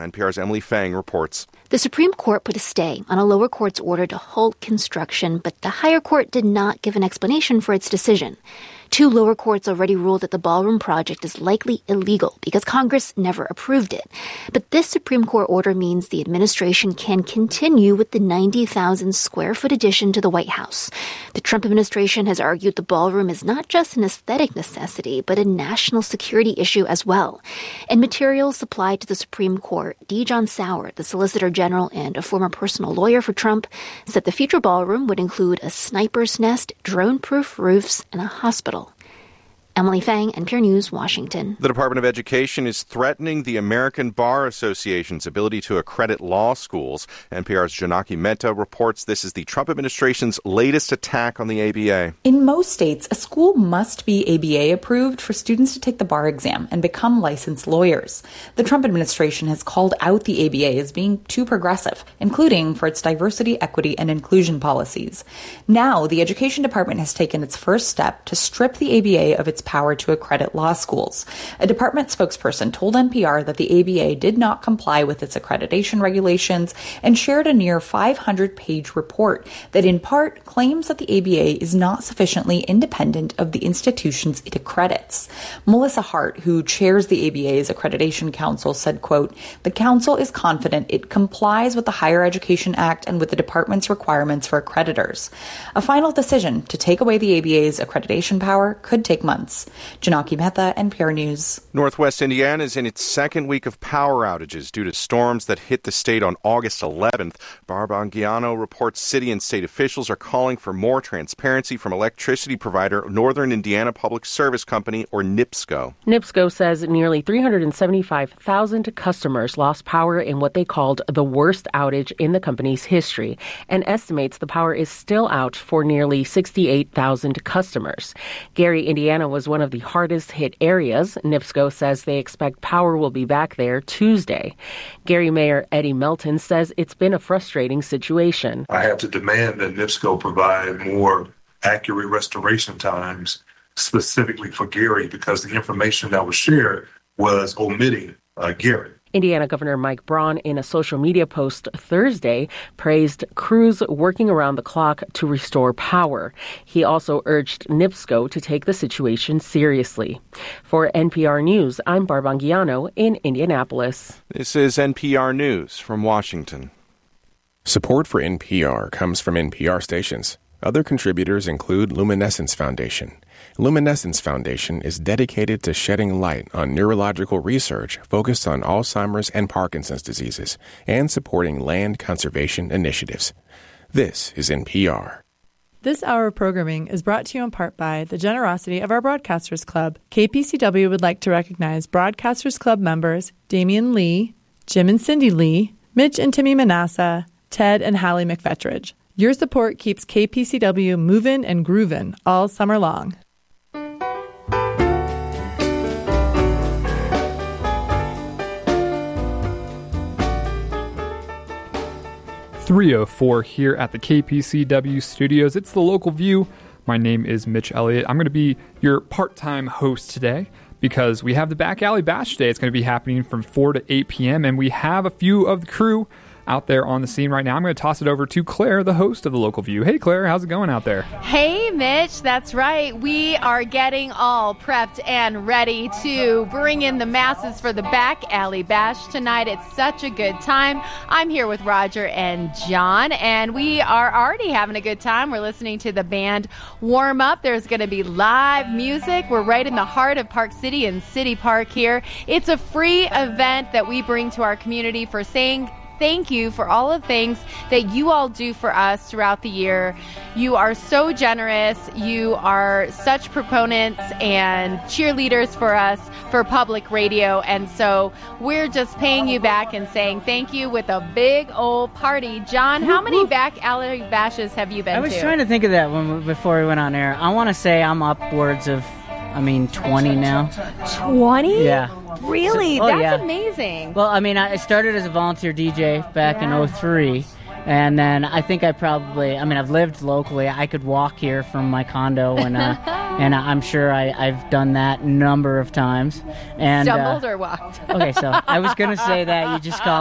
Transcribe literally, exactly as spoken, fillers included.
N P R's Emily Fang reports. The Supreme Court put a stay on a lower court's order to halt construction, but the higher court did not give an explanation for its decision. Two lower courts already ruled that the ballroom project is likely illegal because Congress never approved it. But this Supreme Court order means the administration can continue with the ninety thousand square foot addition to the White House. The Trump administration has argued the ballroom is not just an aesthetic necessity, but a national security issue as well. And materials supplied to the Supreme Court, D. John Sauer, the Solicitor General and a former personal lawyer for Trump, said the future ballroom would include a sniper's nest, drone-proof roofs, and a hospital. Emily Fang, N P R News, Washington. The Department of Education is threatening the American Bar Association's ability to accredit law schools. N P R's Janaki Mehta reports this is the Trump administration's latest attack on the A B A. In most states, a school must be A B A approved for students to take the bar exam and become licensed lawyers. The Trump administration has called out the A B A as being too progressive, including for its diversity, equity, and inclusion policies. Now, the Education Department has taken its first step to strip the A B A of its power to accredit law schools. A department spokesperson told N P R that the A B A did not comply with its accreditation regulations and shared a near five hundred page report that in part claims that the A B A is not sufficiently independent of the institutions it accredits. Melissa Hart, who chairs the A B A's Accreditation Council, said, quote, "The council is confident it complies with the Higher Education Act and with the department's requirements for accreditors. A final decision to take away the A B A's accreditation power could take months." Janaki Mehta, N P R News. Northwest Indiana is in its second week of power outages due to storms that hit the state on August eleventh. Barb Anguiano reports city and state officials are calling for more transparency from electricity provider Northern Indiana Public Service Company, or NIPSCO. NIPSCO says nearly three hundred seventy-five thousand customers lost power in what they called the worst outage in the company's history, and estimates the power is still out for nearly sixty-eight thousand customers. Gary, Indiana was one of the hardest hit areas. NIPSCO says they expect power will be back there Tuesday. Gary Mayor Eddie Melton says it's been a frustrating situation. I have to demand that NIPSCO provide more accurate restoration times specifically for Gary because the information that was shared was omitting uh, Gary. Indiana Governor Mike Braun, in a social media post Thursday, praised crews working around the clock to restore power. He also urged NIPSCO to take the situation seriously. For N P R News, I'm Barb Anguiano in Indianapolis. This is N P R News from Washington. Support for N P R comes from N P R stations. Other contributors include Luminescence Foundation. Luminescence Foundation is dedicated to shedding light on neurological research focused on Alzheimer's and Parkinson's diseases and supporting land conservation initiatives. This is N P R. This hour of programming is brought to you in part by the generosity of our Broadcasters Club. K P C W would like to recognize Broadcasters Club members Damian Lee, Jim and Cindy Lee, Mitch and Timmy Manassa, Ted and Hallie McFetridge. Your support keeps K P C W moving and grooving all summer long. three oh four here at the K P C W studios. It's the Local View. My name is Mitch Elliott. I'm going to be your part-time host today because we have the Back Alley Bash today. It's going to be happening from four to eight p.m. and we have a few of the crew out there on the scene right now. I'm going to toss it over to Claire, the host of the Local View. Hey, Claire, how's it going out there? Hey, Mitch, that's right. We are getting all prepped and ready to bring in the masses for the Back Alley Bash tonight. It's such a good time. I'm here with Roger and John, and we are already having a good time. We're listening to the band warm up. There's going to be live music. We're right in the heart of Park City and City Park here. It's a free event that we bring to our community for saying thank you for all the things that you all do for us throughout the year. You are so generous. You are such proponents and cheerleaders for us for public radio. And so we're just paying you back and saying thank you with a big old party. John, how many Back Alley Bashes have you been to? I was to? trying to think of that when we, before we went on air. I want to say I'm upwards of, I mean, twenty now. twenty? Yeah. Really? So, oh, That's yeah. amazing. Well, I mean, I started as a volunteer D J back yeah. in oh three, and then I think I probably, I mean, I've lived locally. I could walk here from my condo and uh, and I'm sure I, I've done that a number of times. And Stumbled uh, or walked? Okay, so I was going to say that. You just called